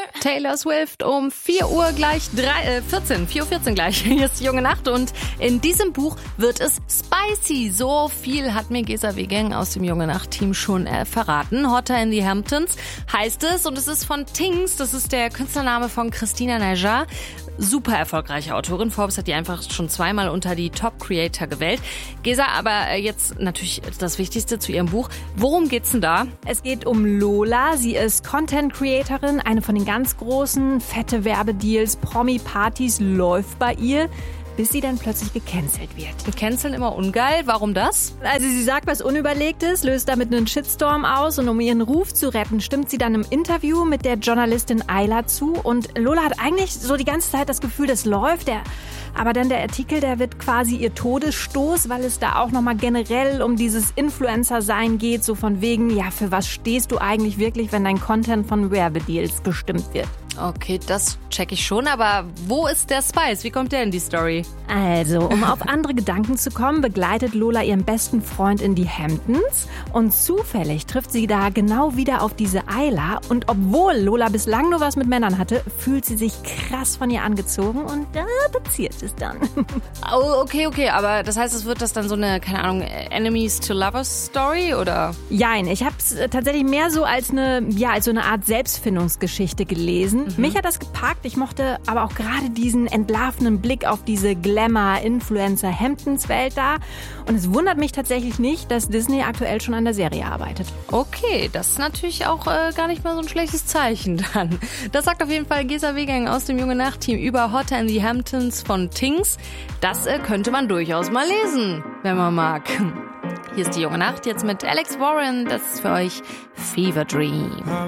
Taylor Swift um 4 Uhr gleich 4:14 gleich. Hier ist die junge Nacht und in diesem Buch wird es spicy. So viel hat mir Gesa Wegang aus dem junge Nacht-Team schon verraten. Hotter in the Hamptons heißt es und es ist von Tings, das ist der Künstlername von Christina Najjar. Super erfolgreiche Autorin. Forbes hat die einfach schon zweimal unter die Top-Creator gewählt. Gesa, aber jetzt natürlich das Wichtigste zu ihrem Buch. Worum geht's denn da? Es geht um Lola. Sie ist Content-Creatorin, eine von den ganz großen, fette Werbedeals, Promi-Partys läuft bei ihr, bis sie dann plötzlich gecancelt wird. Canceln immer ungeil. Warum das? Also sie sagt was Unüberlegtes, löst damit einen Shitstorm aus und um ihren Ruf zu retten, stimmt sie dann im Interview mit der Journalistin Ayla zu und Lola hat eigentlich so die ganze Zeit das Gefühl, das läuft. Aber dann der Artikel, der wird quasi ihr Todesstoß, weil es da auch nochmal generell um dieses Influencer-Sein geht, so von wegen, ja, für was stehst du eigentlich wirklich, wenn dein Content von Werbedeals bestimmt wird? Okay, das check ich schon, aber wo ist der Spice? Wie kommt der in die Story? Also, um auf andere Gedanken zu kommen, begleitet Lola ihren besten Freund in die Hamptons und zufällig trifft sie da genau wieder auf diese Ayla und obwohl Lola bislang nur was mit Männern hatte, fühlt sie sich krass von ihr angezogen und da passiert es dann. Oh, okay, aber das heißt, es wird das dann so eine, keine Ahnung, Enemies to Lovers Story, oder? Jein, ich habe es tatsächlich mehr so als so eine Art Selbstfindungsgeschichte gelesen. Mich hat das gepackt, ich mochte aber auch gerade diesen entlarvenden Blick auf diese Glamour-Influencer-Hamptons-Welt da. Und es wundert mich tatsächlich nicht, dass Disney aktuell schon an der Serie arbeitet. Okay, das ist natürlich auch gar nicht mal so ein schlechtes Zeichen dann. Das sagt auf jeden Fall Gesa Wegang aus dem junge Nacht-Team über Hotter in the Hamptons von Tings. Das könnte man durchaus mal lesen, wenn man mag. Hier ist die junge Nacht jetzt mit Alex Warren. Das ist für euch Fever Dream.